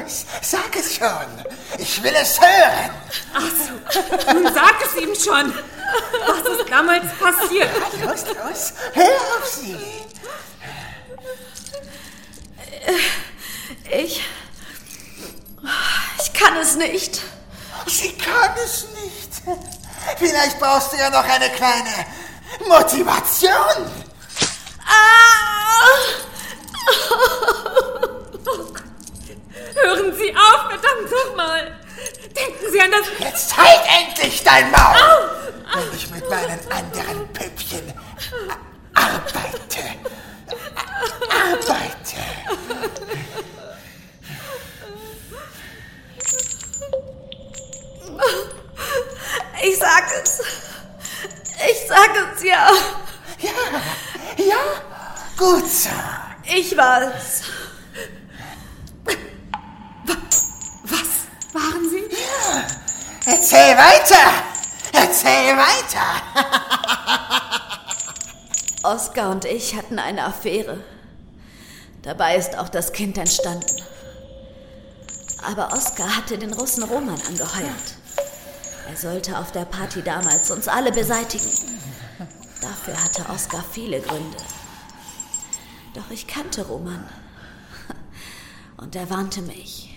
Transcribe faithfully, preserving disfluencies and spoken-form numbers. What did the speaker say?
los, sag es schon. Ich will es hören. Ach so, nun sag es ihm schon. Was ist damals passiert? Los, los, hör auf sie. Ich... Ich kann es nicht. Sie kann es nicht. Vielleicht brauchst du ja noch eine kleine Motivation. Ah! Oh Gott. Hören Sie auf, verdammt nochmal. Denken Sie an das... Jetzt halt endlich dein Maul. Au! Wenn ich mit meinen anderen Püppchen arbeite. Arbeite. Ich sag es. Ich sag es ja. Ja, ja, gut so. Ich war's. Was waren Sie? Ja, erzähl weiter. Erzähl weiter. Oskar und ich hatten eine Affäre. Dabei ist auch das Kind entstanden. Aber Oskar hatte den Russen Roman angeheuert. Er sollte auf der Party damals uns alle beseitigen. Dafür hatte Oskar viele Gründe. Doch ich kannte Roman. Und er warnte mich.